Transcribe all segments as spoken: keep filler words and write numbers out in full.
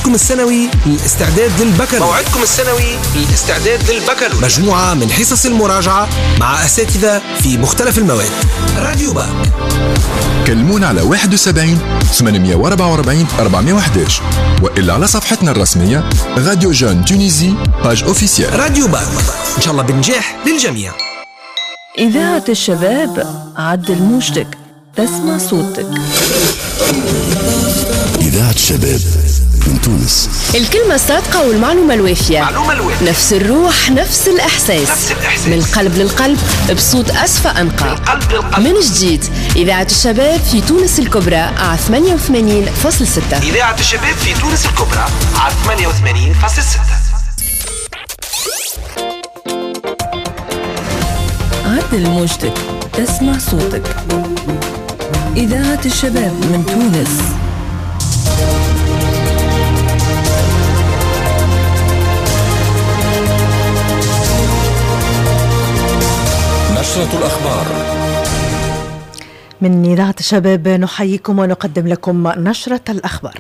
موعدكم السنوي للاستعداد للبكالوريوس موعدكم السنوي للاستعداد للبكالوريوس مجموعة من حصص المراجعة مع أساتذة في مختلف المواد. راديو باك. كلمونا على واحد وسبعين ثمانمية وأربعة وأربعين أربعمية وأحد عشر وإلا على صفحتنا الرسمية راديو جون تونيزي باج أوفيسيال. راديو باك إن شاء الله بنجاح للجميع. إذاعة الشباب، عدل موجتك، تسمع صوتك. إذاعة الشباب من تونس. الكلمة الصادقة والمعلومة الوافية. معلومة الوافية. نفس الروح، نفس الإحساس. نفس الإحساس. من القلب للقلب، بصوت أصفى أنقى. من القلب للقلب. من جديد، إذاعة الشباب في تونس الكبرى على ثمانية وثمانين فاصلة ستة. إذاعة الشباب في تونس الكبرى على ثمانية وثمانين فاصلة ستة. عدل موجتك، تسمع صوتك. إذاعة الشباب من تونس. نشرة الأخبار من إذاعة الشباب. نحييكم ونقدم لكم نشرة الأخبار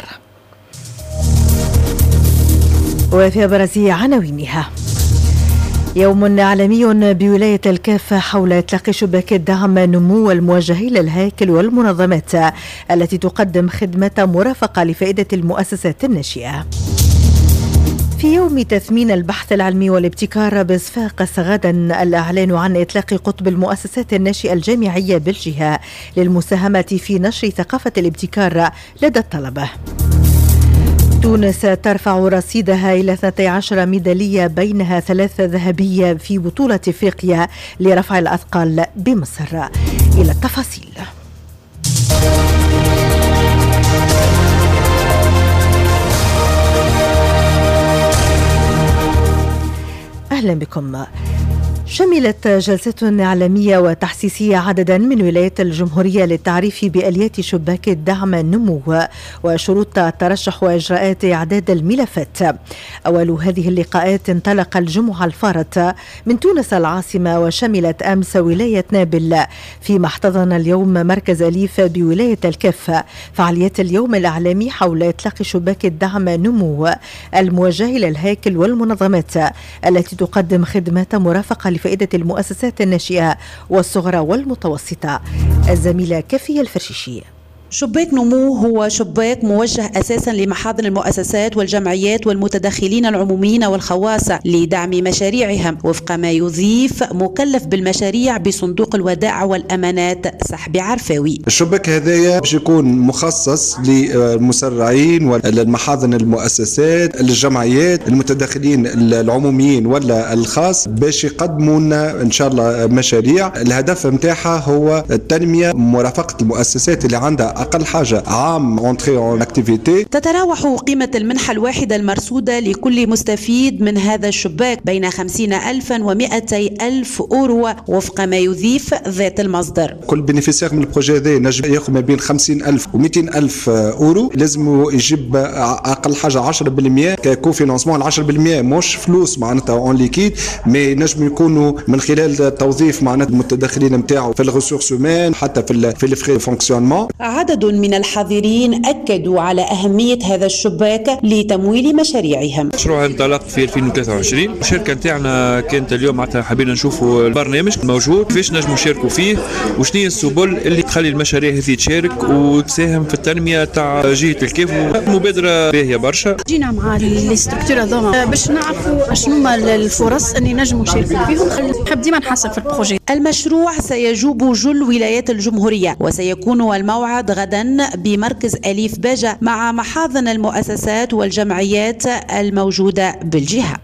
وفي أبرز عناوينها: يوم عالمي بولاية الكاف حول إطلاق شباك دعم نمو الموجهين للهياكل والمنظمات التي تقدم خدمة مرافقة لفائدة المؤسسات الناشئة. في يوم تثمين البحث العلمي والابتكار بصفاقس غدا الإعلان عن إطلاق قطب المؤسسات الناشئة الجامعية بالجهة للمساهمة في نشر ثقافة الابتكار لدى الطلبة. تونس ترفع رصيدها إلى اثنتي عشرة ميدالية بينها ثلاثة ذهبية في بطولة إفريقيا لرفع الأثقال بمصر. إلى التفاصيل. أهلا بكم. شملت جلسة إعلامية وتحسيسية عددا من ولايات الجمهورية للتعريف بآليات شباك الدعم النمو وشروط الترشح وإجراءات إعداد الملفات. أول هذه اللقاءات انطلق الجمعة الفارط من تونس العاصمة، وشملت أمس ولاية نابل، فيما احتضن اليوم مركز أليف بولاية الكاف فعاليات اليوم الإعلامي حول إطلاق شباك الدعم نمو الموجه للهياكل والمنظمات التي تقدم خدمات مرافقة لفائدة المؤسسات الناشئة والصغرى والمتوسطة. الزميلة كافية الفرشيشي. شباك نمو هو شباك موجه أساسا لمحاضن المؤسسات والجمعيات والمتدخلين العموميين والخواص لدعم مشاريعهم وفق ما يضيف مكلف بالمشاريع بصندوق الودائع والأمانات سحبي عرفاوي. الشباك هذايا باش يكون مخصص للمسرعين والمحاضن المؤسسات الجمعيات المتدخلين العموميين ولا الخاص باش يقدموا لنا إن شاء الله مشاريع. الهدف متاعها هو التنمية، مرافقة المؤسسات اللي عندها أقل حاجة عام انتري اون اكتيفيتي. تتراوح قيمة المنحة الواحدة المرصودة لكل مستفيد من هذا الشباك بين خمسين ألفا ومئتي ألف أورو وفق ما يضيف ذات المصدر. كل بنفيسير من البروجي هذا نجم ياخذ ما بين خمسين ألف ومئتين ألف أورو. لازم يجيب أقل حاجة عشرة بالمئة ككو فينانسمون. عشرة بالمئة مش فلوس معناتها اون ليكيد، مي نجم يكونوا من خلال توظيف معناتها المتدخلين نتاعو في الريسورس هومان حتى في في الفري فونكسيونمون. عدد من الحاضرين أكدوا على أهمية هذا الشباك لتمويل مشاريعهم. مشروع انطلق في ألفين وثلاثة وعشرين. الشركة نتاعنا كانت اليوم معناتها حابين نشوفوا البرنامج موجود كيفاش نجموا نشاركوا فيه وشنو هي السبل اللي تخلي المشاريع هذه تشارك وتساهم في التنمية تاع جهة الكيف. مبادرة باهية برشا. جينا مع الاستركتور هذوما باش نعرفوا شنو هما الفرص اللي نجموا نشاركوا فيهم. نحب ديما نحسن في البروجي. المشروع سيجوب جل ولايات الجمهورية وسيكون الموعد غدا بمركز أليف باجة مع محاضن المؤسسات والجمعيات الموجودة بالجهة.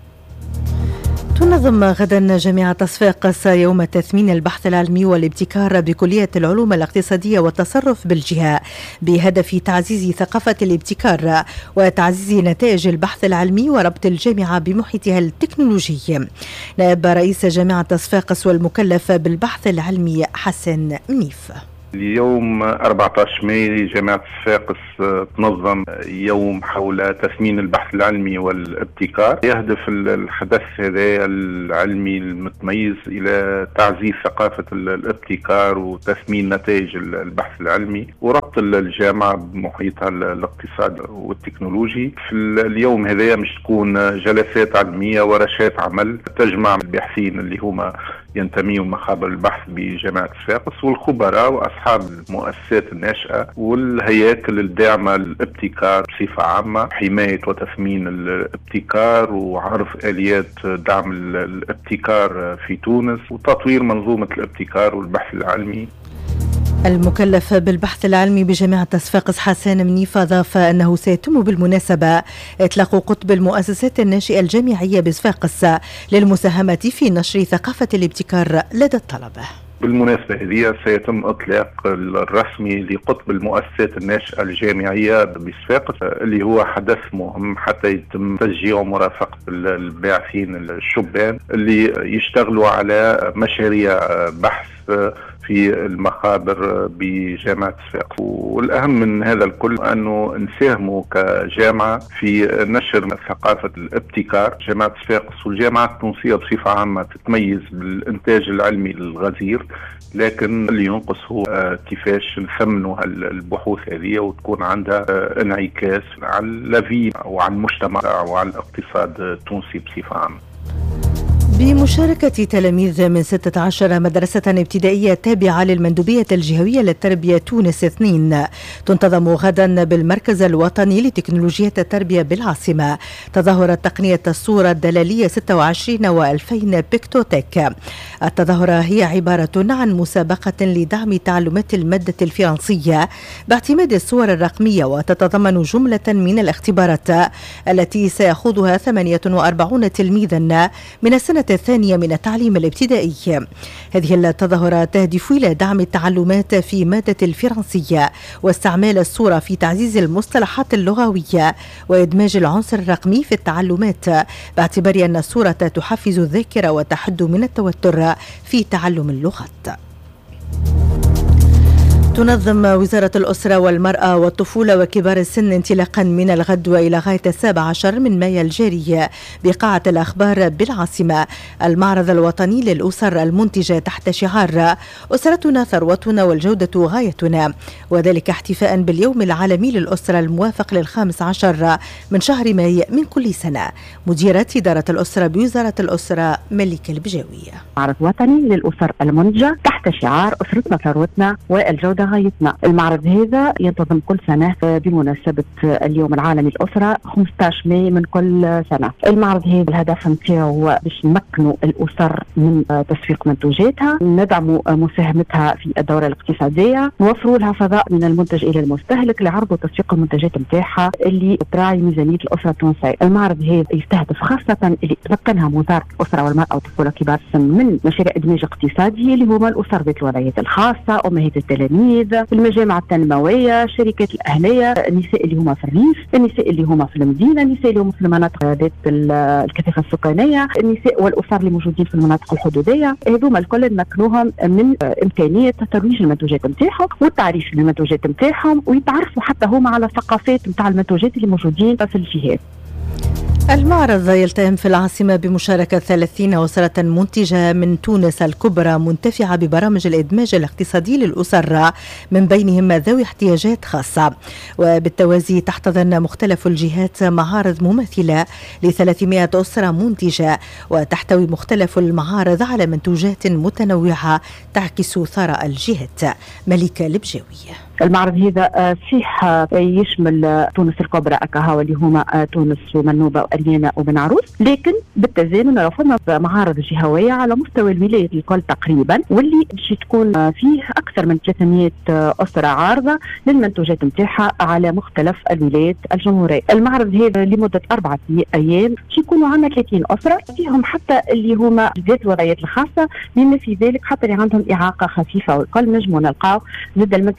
تنظم غدا جامعة صفاقس يوم تثمين البحث العلمي والابتكار بكلية العلوم الاقتصادية والتصرف بالجهة بهدف تعزيز ثقافة الابتكار وتعزيز نتائج البحث العلمي وربط الجامعة بمحيطها التكنولوجي. نائب رئيس جامعة صفاقس والمكلف بالبحث العلمي حسن منيف. اليوم أربعة عشر ماي جامعة صفاقس تنظم يوم حول تثمين البحث العلمي والابتكار. يهدف الحدث هذا العلمي المتميز إلى تعزيز ثقافة الابتكار وتثمين نتائج البحث العلمي وربط الجامعة بمحيطها الاقتصادي والتكنولوجي. في اليوم هذا مش تكون جلسات علمية ورشات عمل تجمع الباحثين اللي هما ينتميوا مخابر البحث بجامعة صفاقس والخبراء وأصحاب المؤسسات الناشئة والهياكل الداعمة للابتكار بصفة عامة، حماية وتثمين الابتكار وعرف آليات دعم الابتكار في تونس وتطوير منظومة الابتكار والبحث العلمي. المكلف بالبحث العلمي بجامعة صفاقس حسان منيف أضاف أنه سيتم بالمناسبة إطلاق قطب المؤسسات الناشئة الجامعية بصفاقس للمساهمة في نشر ثقافة الابتكار لدى الطلبة. بالمناسبة هذه سيتم إطلاق الرسمي لقطب المؤسسات الناشئة الجامعية بصفاقس اللي هو حدث مهم حتى يتم تشجيع ومرافقة الباحثين الشبان اللي يشتغلوا على مشاريع بحث في المخابر بجامعة صفاقس. والأهم من هذا الكل أنه نساهموا كجامعة في نشر ثقافة الابتكار. جامعة صفاقس والجامعات التونسية بصفة عامة تتميز بالإنتاج العلمي الغزير، لكن اللي ينقص هو كيفاش نثمنوا البحوث هذه وتكون عندها انعكاس على اللافي وعلى المجتمع وعلى الاقتصاد التونسي بصفة عامة. بمشاركة تلاميذ من ستة عشر مدرسة ابتدائية تابعة للمندوبية الجهوية للتربية تونس اثنين تنتظم غدا بالمركز الوطني لتكنولوجيا التربية بالعاصمة تظاهرة تقنية الصورة الدلالية ستة وعشرين وألفين بيكتوتك. التظاهرة هي عبارة عن مسابقة لدعم تعلمات المادة الفرنسية باعتماد الصور الرقمية وتتضمن جملة من الاختبارات التي سيخوضها ثمانية وأربعين تلميذا من السنة الثانية من التعليم الابتدائي. هذه التظاهرة تهدف إلى دعم التعلمات في مادة الفرنسية واستعمال الصورة في تعزيز المصطلحات اللغوية وإدماج العنصر الرقمي في التعلمات باعتبار أن الصورة تحفز الذاكرة وتحد من التوتر في تعلم اللغات. تنظم وزارة الأسرة والمرأة والطفولة وكبار السن انطلاقا من الغد وإلى غاية السابع عشر من مايو الجاري بقاعة الأخبار بالعاصمة المعرض الوطني للأسر المنتجة تحت شعار أسرتنا ثروتنا والجودة غايتنا، وذلك احتفاء باليوم العالمي للأسرة الموافق للخامس عشر من شهر مايو من كل سنة. مديرة إدارة الأسرة بوزارة الأسرة ملكة البجاوية. معرض وطني للأسر المنتجة تحت شعار أسرتنا ثروتنا والجودة غايتنا. المعرض هذا ينتظم كل سنة بمناسبة اليوم العالمي للأسرة خمسة عشر ماي من كل سنة. المعرض هذا الهدف نتاعو باش نمكنوا الأسر من تسويق منتوجاتها، ندعموا مساهمتها في الدورة الاقتصادية، نوفروا لها فضاء من المنتج إلى المستهلك لعرض وتسويق المنتجات نتاعها اللي تراعي ميزانية الأسرة التونسية. المعرض هذا يستهدف خاصة اللي تمكنها وزارة الأسرة والمرأة والطفولة كبار السن من مشاريع إدماج اقتصادي اللي هما الأسر ذات الوضعيات الخاصة، أمهات التلاميذ، المجامع التنموية، الشركات الأهلية، النساء اللي هما في الريف، النساء اللي هما في المدينة، النساء اللي هما في المناطق ذات الكثافة السكانية، النساء والأسر اللي موجودين في المناطق الحدودية. هذوما الكل نمكنوهم من إمكانية ترويج المنتوجات نتاعهم والتعريف بالمنتوجات نتاعهم ويتعرفوا حتى هما على ثقافات نتاع المنتوجات اللي موجودين في الجهات. المعرض يلتهم في العاصمة بمشاركة ثلاثين أسرة منتجة من تونس الكبرى منتفعة ببرامج الإدماج الاقتصادي للأسر من بينهم ذوي احتياجات خاصة. وبالتوازي تحتضن مختلف الجهات معارض مماثلة لثلاثمائة أسرة منتجة، وتحتوي مختلف المعارض على منتوجات متنوعة تعكس ثراء الجهات. ملكة البجاوية. المعرض هذا صحيح يشمل تونس الكبرى أكاها اللي هما تونس ومنوبة وأريانا وبن عروس، لكن بالتزامن رفضنا معارض جهوية على مستوى الولاية الكل تقريبا، واللي باش تكون فيه أكثر من ثلاثمائة أسرة عارضة للمنتوجات نتاعها على مختلف الولايات الجمهورية. المعرض هذا لمدة أربعة أيام يكونوا عندنا ثلاثين أسرة فيهم حتى اللي هما ذات الوضعيات الخاصة، بما في ذلك حتى اللي عندهم إعاقة خفيفة والكل نجموا نلقاو زاد المنتوجات نتاعهم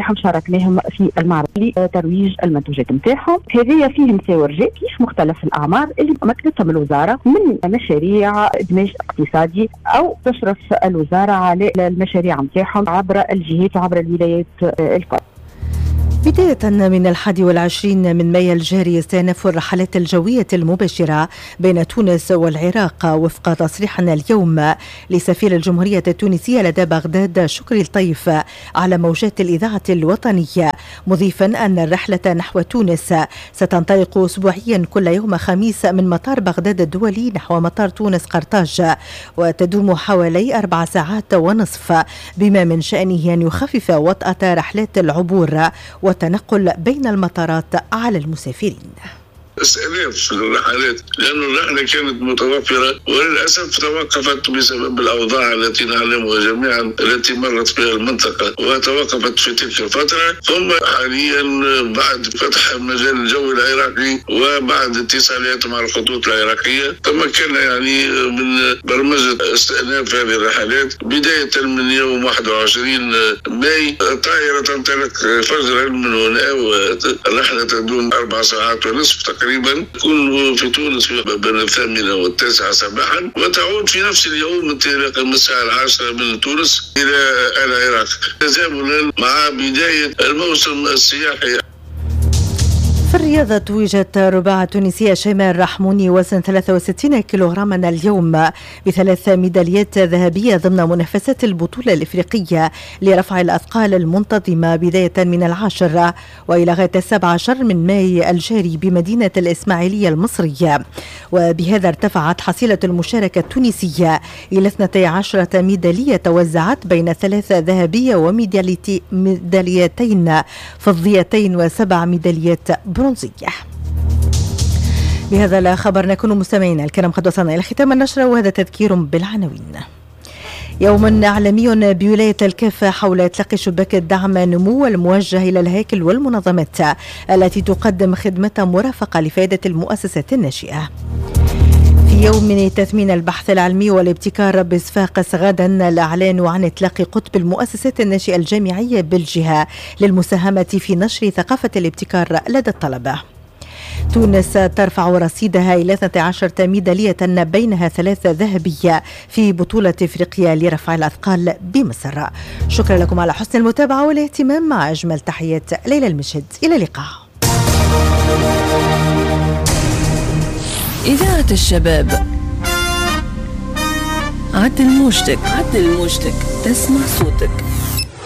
نتاعهم شاركناهم في المعرض لترويج المنتوجات نتاعهم. هذه فيه مساوي رجال كيف مختلف الأعمار اللي مكنتهم الوزارة من مشاريع إدماج اقتصادي أو تشرف الوزارة على المشاريع نتاعهم عبر الجهات وعبر الولايات الكل. بداية من الحادي والعشرين من مايو الجاري استئناف الرحلات الجوية المباشرة بين تونس والعراق وفق تصريح اليوم لسفير الجمهورية التونسية لدى بغداد شكري الطيف على موجات الإذاعة الوطنية، مضيفا أن الرحلة نحو تونس ستنطلق أسبوعيا كل يوم خميس من مطار بغداد الدولي نحو مطار تونس قرطاج، وتدوم حوالي أربع ساعات ونصف، بما من شأنه أن يخفف وطأة رحلات العبور والتنقل بين المطارات على المسافرين. استئناف الرحلات لأن الرحلة كانت متوفرة وللأسف توقفت بسبب الأوضاع التي نعلمها جميعا التي مرت بها المنطقة وتوقفت في تلك الفترة. ثم حاليا بعد فتح المجال الجوي العراقي وبعد اتصالات مع الخطوط العراقية تمكنا يعني من برمجة استئناف هذه الرحلات بداية من يوم واحد وعشرين ماي. الطائرة تنطلق فجرا من هنا والرحلة تدوم أربع ساعات ونصف تقريبا، تكون في تونس بين الثامنة والتاسعة صباحا وتعود في نفس اليوم انطلاقا من الساعة العاشرة من تونس إلى العراق تزامنا مع بداية الموسم السياحي. في الرياضة توجت رباعة تونسية شيماء الرحموني وزن ثلاثة وستين كيلوغراما اليوم بثلاث ميداليات ذهبية ضمن منافسات البطولة الإفريقية لرفع الأثقال المنتظمة بداية من العاشر وإلى غاية السابع عشر من ماي الجاري بمدينة الإسماعيلية المصرية. وبهذا ارتفعت حصيلة المشاركة التونسية إلى اثنتي عشرة ميدالية توزعت بين ثلاثة ذهبية وميداليتين فضيتين وسبع ميداليات برونزية. بهذا الخبر نكون مستمعينا الكرام قد وصلنا إلى ختام النشرة، وهذا تذكير بالعناوين. يوم عالمي بولاية الكافة حول إطلاق شباك الدعم نمو الموجه إلى الهيكل والمنظمات التي تقدم خدمة مرافقة لفائدة المؤسسات الناشئة. في يوم تثمين البحث العلمي والابتكار بصفاقس غدا الإعلان عن إطلاق قطب المؤسسات الناشئة الجامعية بالجهة للمساهمة في نشر ثقافة الابتكار لدى الطلبة. تونس ترفع رصيدها إلى اثنتي عشرة ميدالية بينها ثلاثة ذهبية في بطولة إفريقيا لرفع الأثقال بمصر. شكرا لكم على حسن المتابعة والاهتمام، مع أجمل تحيات ليلى المشهد. إلى اللقاء. إذاعة الشباب عدل موجتك عدل موجتك تسمع صوتك.